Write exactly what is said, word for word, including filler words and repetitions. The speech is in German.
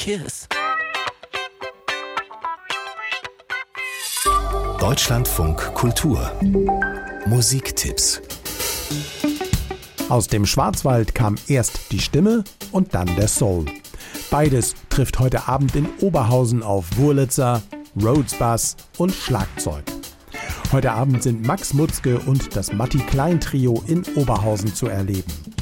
Kiss. Deutschlandfunk Kultur. Musiktipps. Aus dem Schwarzwald kam erst die Stimme und dann der Soul. Beides trifft heute Abend in Oberhausen auf Wurlitzer, Rhodes Bass und Schlagzeug. Heute Abend sind Max Mutzke und das Matti Klein Trio in Oberhausen zu erleben.